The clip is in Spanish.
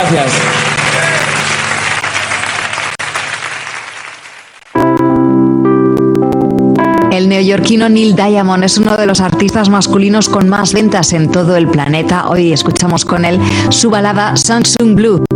Gracias. El neoyorquino Neil Diamond es uno de los artistas masculinos con más ventas en todo el planeta. Hoy escuchamos con él su balada Samsung Blue.